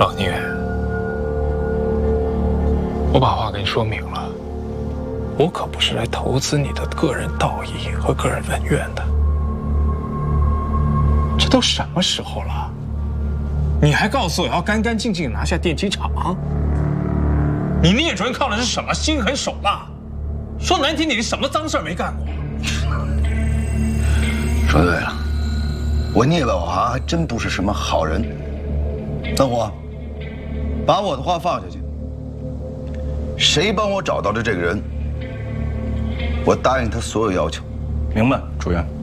老聂，我把话跟你说明了，我可不是来投资你的个人道义和个人恩怨的。这都什么时候了，你还告诉我要干干净净拿下电机厂？你聂主任靠的是什么心狠手辣？说难听点，你什么脏事没干过？ 说对了，我聂宝华还真不是什么好人。邓虎，把我的话放下去。谁帮我找到的这个人，我答应他所有要求。 明白，主任。